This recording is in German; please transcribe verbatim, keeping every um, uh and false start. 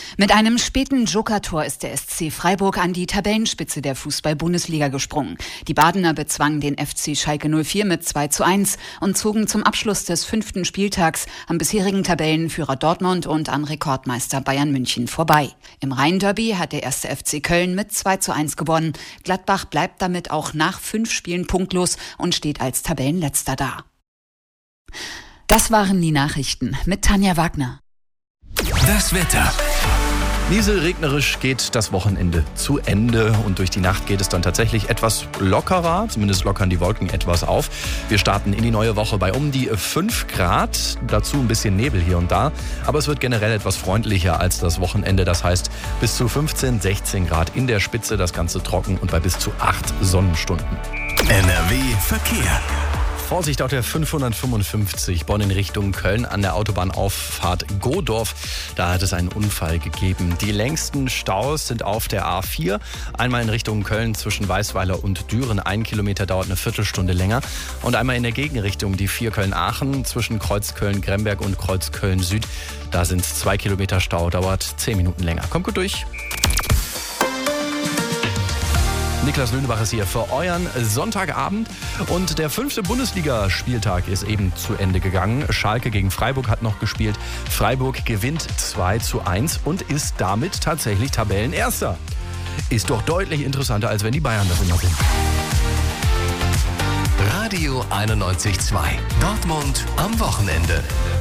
Mit einem späten Joker-Tor ist der S C Freiburg an die Tabellenspitze der Fußball-Bundesliga gesprungen. Die Badener bezwangen den F C Schalke null vier mit zwei zu eins und zogen zum Abschluss des fünften Spieltags am bisherigen Tabellenführer Dortmund und an Rekordmeister Bayern München vorbei. Im Rhein-Derby hat der erste F C Köln mit zwei zu eins gewonnen. Gladbach bleibt damit auch nach fünf Spielen punktlos und steht als Tabellenletzter da. Das waren die Nachrichten mit Tanja Wagner. Das Wetter. Nieselregnerisch geht das Wochenende zu Ende und durch die Nacht geht es dann tatsächlich etwas lockerer, zumindest lockern die Wolken etwas auf. Wir starten in die neue Woche bei um die fünf Grad, dazu ein bisschen Nebel hier und da, aber es wird generell etwas freundlicher als das Wochenende, das heißt bis zu fünfzehn, sechzehn Grad in der Spitze, das Ganze trocken und bei bis zu acht Sonnenstunden. N R W Verkehr. Vorsicht auf der fünfhundertfünfundfünfzig Bonn in Richtung Köln an der Autobahnauffahrt Godorf. Da hat es einen Unfall gegeben. Die längsten Staus sind auf der A vier. Einmal in Richtung Köln zwischen Weißweiler und Düren. Ein Kilometer dauert eine Viertelstunde länger. Und einmal in der Gegenrichtung die vier Köln-Aachen zwischen Kreuzköln-Gremberg und Kreuzköln-Süd. Da sind zwei Kilometer Stau, dauert zehn Minuten länger. Kommt gut durch. Niklas Lönebach ist hier für euren Sonntagabend und der fünfte Bundesligaspieltag ist eben zu Ende gegangen. Schalke gegen Freiburg hat noch gespielt. Freiburg gewinnt zwei zu eins und ist damit tatsächlich Tabellenerster. Ist doch deutlich interessanter, als wenn die Bayern das immer sind. Radio einundneunzig Komma zwei. Dortmund am Wochenende.